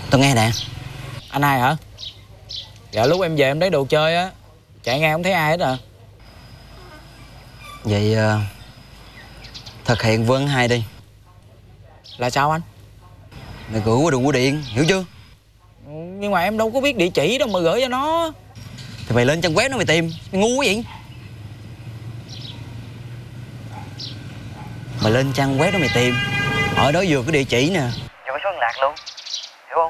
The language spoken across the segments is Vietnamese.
Tao nghe nè. Anh hai hả? Dạ lúc em về em lấy đồ chơi á, chạy ngang không thấy ai hết à. Vậy thực hiện với anh hai đi. Là sao anh? Mày gửi qua đường bưu điện, hiểu chưa? Nhưng mà em đâu có biết địa chỉ đâu mà gửi cho nó. Thì mày lên trang web nó mày tìm. Mày ngu quá vậy. Mày lên trang web đó mày tìm. Ở đó vừa có địa chỉ nè, vừa có số liên lạc luôn, hiểu không?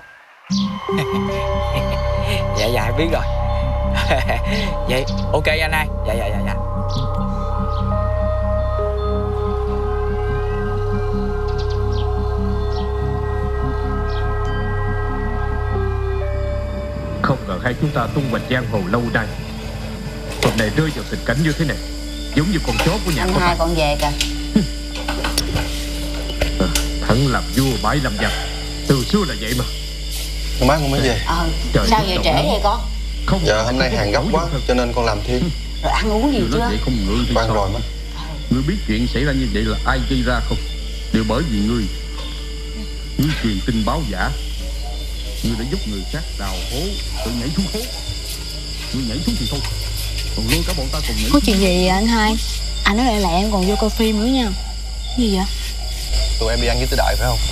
Dạ em biết rồi. Vậy ok anh hai. Dạ. Không ngờ hai chúng ta tung hoành giang hồ lâu nay, hôm nay rơi vào tình cảnh như thế này, giống như con chó của nhà anh có hai ta. còn về kìa. Thẳng làm vua bãi làm giặc, từ xưa là vậy mà. Má con mới về. Sao về trễ vậy con? Không, Dạ hôm nay hàng gấp quá cho nên con làm thêm. Rồi ăn uống gì chưa? Vậy không ngự thì Ban sao? rồi má. Ngươi biết chuyện xảy ra như vậy là ai gây ra không? Đều bởi vì ngươi truyền tin báo giả. Ngươi đã giúp người khác đào hố rồi nhảy xuống hố. Ngươi nhảy xuống thì thôi, còn lôi cả bọn ta cùng nhảy. Có chuyện gì vậy anh hai? Anh nói lại là em còn vô coi phim nữa nha. Gì vậy? Tụi em đi ăn với Tư Đại phải không?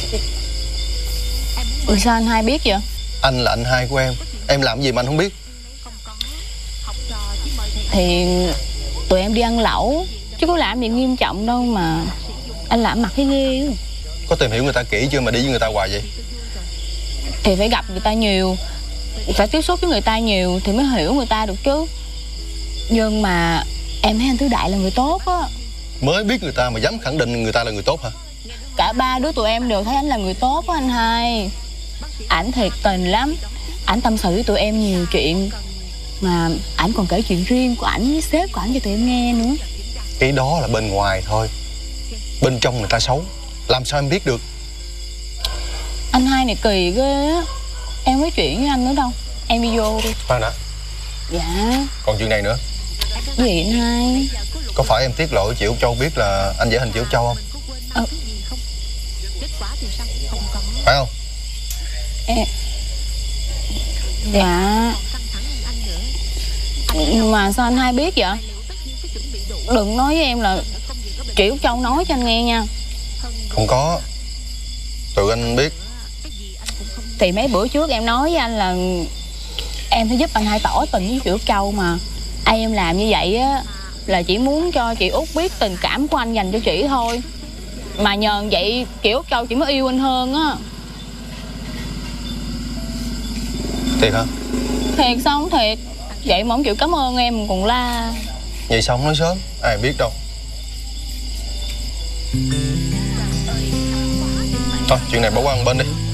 Ủa sao anh hai biết vậy? Anh là anh hai của em. Em làm gì mà anh không biết? Thì tụi em đi ăn lẩu, chứ có làm gì nghiêm trọng đâu mà anh làm mặt thấy ghê. Có tìm hiểu người ta kỹ chưa mà đi với người ta hoài vậy? Thì phải gặp người ta nhiều, phải tiếp xúc với người ta nhiều thì mới hiểu người ta được chứ. Nhưng mà em thấy anh Tứ Đại là người tốt á. Mới biết người ta mà dám khẳng định người ta là người tốt hả? Cả ba đứa tụi em đều thấy anh là người tốt á anh hai. Ảnh thiệt tình lắm. Ảnh tâm sự với tụi em nhiều chuyện. Mà ảnh còn kể chuyện riêng của ảnh với sếp của ảnh cho tụi em nghe nữa. Cái đó là bên ngoài thôi. Bên trong người ta xấu, làm sao em biết được? Anh hai này kỳ ghê á. Em nói chuyện với anh nữa đâu. Em đi vô đi. Khoan đã. Dạ. Còn chuyện này nữa. Gì anh hai? Có phải em tiết lộ với chị Úc Châu biết là anh vẽ hình chị Úc Châu không? Phải không? Dạ. Mà sao anh hai biết vậy? Đừng nói với em là chị Úc Châu nói cho anh nghe nha. Không có. Tụi anh biết. Thì mấy bữa trước em nói với anh là em phải giúp anh hai tỏ tình với chị Úc Châu mà. Em làm như vậy á là chỉ muốn cho chị Út biết tình cảm của anh dành cho chị thôi. Mà nhờ vậy chị Úc Châu chỉ mới yêu anh hơn á. Thiệt hả? Thiệt sao không thiệt? Vậy mà không chịu cảm ơn em còn la. Vậy sao không nói sớm? Ai biết đâu. Thôi chuyện này bỏ qua một bên đi.